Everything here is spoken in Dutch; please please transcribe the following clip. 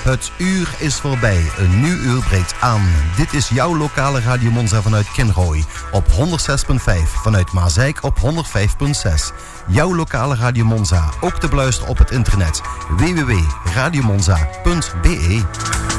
Het uur is voorbij. Een nieuw uur breekt aan. Dit is jouw lokale Radio Monza vanuit Kinrooi. Op 106.5. Vanuit Maasijk op 105.6. Jouw lokale Radio Monza. Ook te beluisteren op het internet. www.radiomonza.be